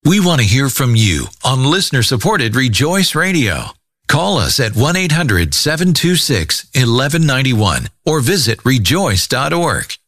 We want to hear from you on listener-supported Rejoice Radio. Call us at 1-800-726-1191 or visit rejoice.org.